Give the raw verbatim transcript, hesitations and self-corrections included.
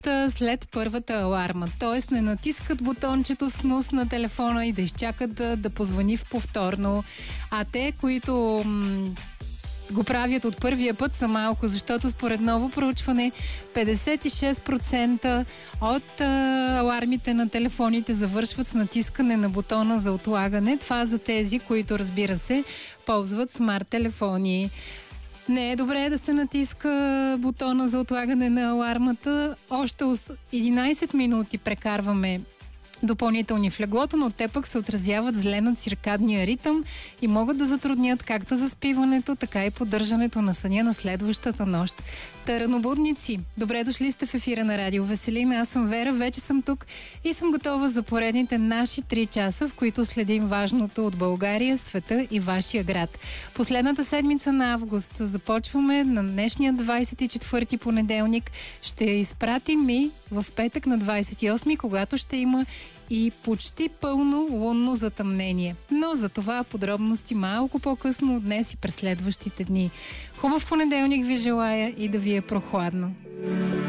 след първата аларма. Тоест не натискат бутончето снус на телефона и да изчакат да, да позвъни в повторно. А те, които м- го правят от първия път, са малко, защото според ново проучване петдесет и шест процента от а, алармите на телефоните завършват с натискане на бутона за отлагане. Това за тези, които, разбира се, ползват смарт телефони. Не е добре да се натиска бутона за отлагане на алармата. Още единайсет минути прекарваме допълнителни в леглото, но те пък се отразяват зле на циркадния ритъм и могат да затруднят както заспиването, така и поддържането на съня на следващата нощ. Таранобудници, добре дошли сте в ефира на Радио Веселина. Аз съм Вера, вече съм тук и съм готова за поредните наши три часа, в които следим важното от България, света и вашия град. Последната седмица на август започваме на днешния двайсет и четвърти понеделник. Ще изпратим и в петък на двайсет и осми, когато ще има и почти пълно лунно затъмнение. Но за това подробности малко по-късно днес и през следващите дни. Хубав понеделник ви желая и да ви е прохладно.